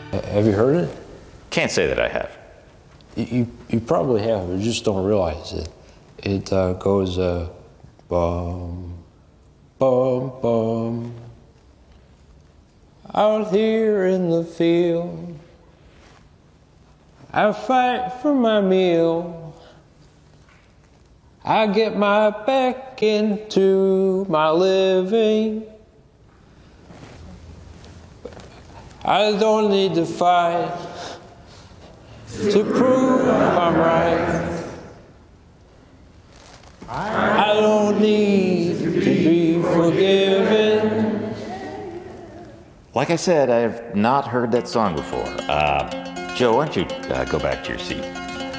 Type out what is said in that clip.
Have you heard it? Can't say that I have. You probably have, but you just don't realize it. It goes bum, bum, bum. Out here in the field, I fight for my meal. I get my back into my living. I don't need to fight to prove I'm right. I don't need to be forgiven. Like I said, I have not heard that song before. Joe, why don't you go back to your seat?